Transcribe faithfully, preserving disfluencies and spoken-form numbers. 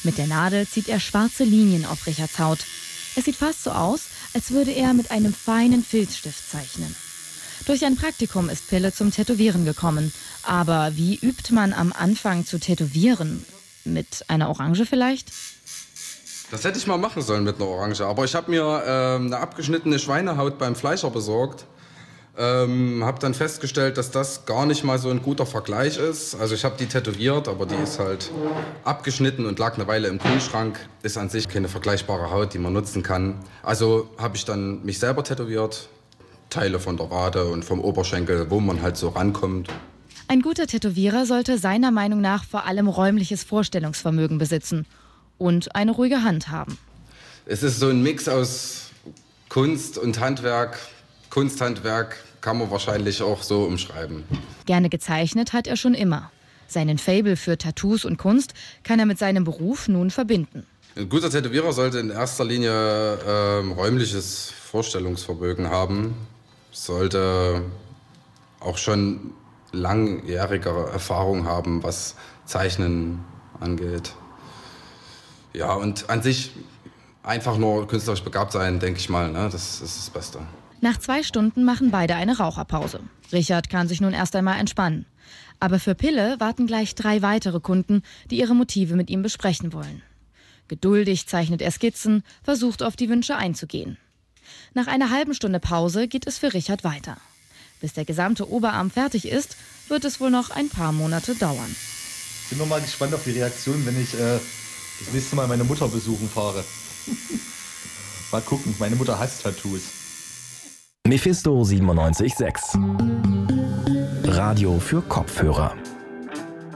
Mit der Nadel zieht er schwarze Linien auf Richards Haut. Es sieht fast so aus, als würde er mit einem feinen Filzstift zeichnen. Durch ein Praktikum ist Pille zum Tätowieren gekommen. Aber wie übt man am Anfang zu tätowieren? Mit einer Orange vielleicht? Das hätte ich mal machen sollen mit einer Orange. Aber ich habe mir ähm, eine abgeschnittene Schweinehaut beim Fleischer besorgt. Ähm, habe dann festgestellt, dass das gar nicht mal so ein guter Vergleich ist. Also ich habe die tätowiert, aber die ist halt abgeschnitten und lag eine Weile im Kühlschrank. Ist an sich keine vergleichbare Haut, die man nutzen kann. Also habe ich dann mich selber tätowiert. Teile von der Wade und vom Oberschenkel, wo man halt so rankommt. Ein guter Tätowierer sollte seiner Meinung nach vor allem räumliches Vorstellungsvermögen besitzen und eine ruhige Hand haben. Es ist so ein Mix aus Kunst und Handwerk. Kunsthandwerk kann man wahrscheinlich auch so umschreiben. Gerne gezeichnet hat er schon immer. Seinen Faible für Tattoos und Kunst kann er mit seinem Beruf nun verbinden. Ein guter Tätowierer sollte in erster Linie äh, räumliches Vorstellungsvermögen haben. Sollte auch schon langjährige Erfahrung haben, was Zeichnen angeht. Ja, und an sich einfach nur künstlerisch begabt sein, denke ich mal, ne? Das ist das Beste. Nach zwei Stunden machen beide eine Raucherpause. Richard kann sich nun erst einmal entspannen. Aber für Pille warten gleich drei weitere Kunden, die ihre Motive mit ihm besprechen wollen. Geduldig zeichnet er Skizzen, versucht auf die Wünsche einzugehen. Nach einer halben Stunde Pause geht es für Richard weiter. Bis der gesamte Oberarm fertig ist, wird es wohl noch ein paar Monate dauern. Ich bin noch mal gespannt auf die Reaktion, wenn ich äh, das nächste Mal meine Mutter besuchen fahre. Mal gucken, meine Mutter hasst Tattoos. Mephisto siebenundneunzig Komma sechs. Radio für Kopfhörer.